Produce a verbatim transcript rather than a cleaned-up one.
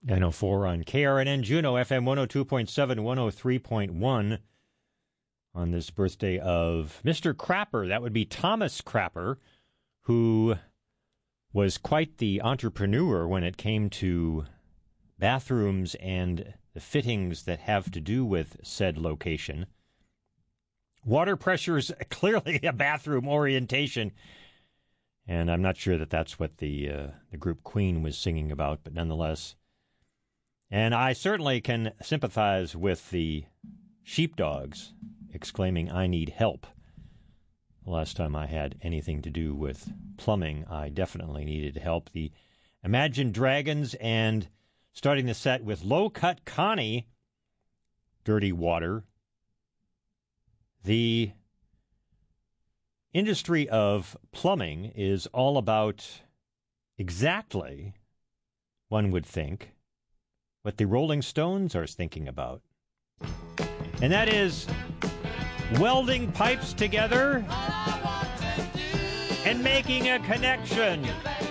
nine oh four on K R N N Juneau, F M one oh two point seven, one oh three point one. On this birthday of Mister Crapper. That would be Thomas Crapper, who was quite the entrepreneur when it came to bathrooms and the fittings that have to do with said location. Water pressure is clearly a bathroom orientation, and I'm not sure that that's what the uh, the group Queen was singing about, but nonetheless. And I certainly can sympathize with the sheepdogs exclaiming, "I need help." The last time I had anything to do with plumbing, I definitely needed help. The Imagine Dragons, and starting the set with Low Cut Connie, Dirty Water. The industry of plumbing is all about exactly, one would think, what the Rolling Stones are thinking about. And that is welding pipes together and making a connection.